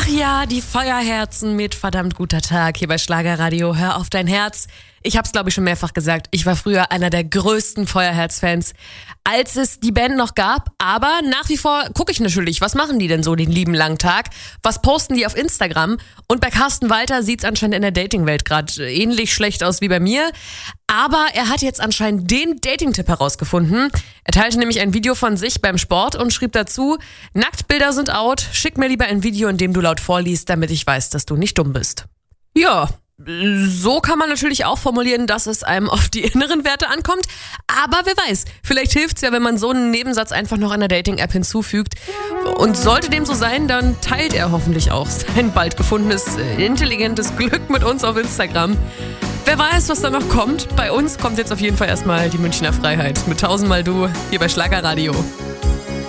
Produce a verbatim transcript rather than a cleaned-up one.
Ach ja, die Feuerherzen mit verdammt guter Tag hier bei Schlagerradio. Hör auf dein Herz. Ich hab's, glaube ich, schon mehrfach gesagt. Ich war früher einer der größten Feuerherz-Fans, als es die Band noch gab. Aber nach wie vor gucke ich natürlich, was machen die denn so den lieben langen Tag? Was posten die auf Instagram? Und bei Carsten Walter sieht's anscheinend in der Dating-Welt gerade ähnlich schlecht aus wie bei mir. Aber er hat jetzt anscheinend den Dating-Tipp herausgefunden. Er teilte nämlich ein Video von sich beim Sport und schrieb dazu: Nacktbilder sind out, schick mir lieber ein Video, in dem du laut vorliest, damit ich weiß, dass du nicht dumm bist. Ja, so kann man natürlich auch formulieren, dass es einem auf die inneren Werte ankommt. Aber wer weiß, vielleicht hilft's ja, wenn man so einen Nebensatz einfach noch in der Dating-App hinzufügt. Und sollte dem so sein, dann teilt er hoffentlich auch sein bald gefundenes, intelligentes Glück mit uns auf Instagram. Wer weiß, was da noch kommt. Bei uns kommt jetzt auf jeden Fall erstmal die Münchner Freiheit mit tausendmal Du hier bei Schlagerradio.